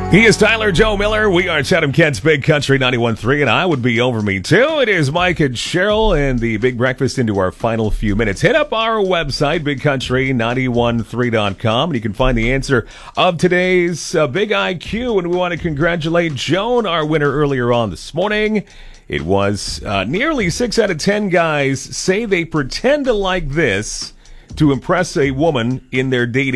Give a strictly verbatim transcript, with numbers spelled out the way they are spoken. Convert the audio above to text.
He is Tyler Joe Miller. We are Chatham Kent's Big Country ninety-one point three, and I would be over me too. It is Mike and Cheryl and the Big Breakfast into our final few minutes. Hit up our website, big country nine one three dot com, and you can find the answer of today's uh, Big I Q. And we want to congratulate Joan, our winner earlier on this morning. It was uh, nearly six out of ten guys say they pretend to like this to impress a woman in their dating.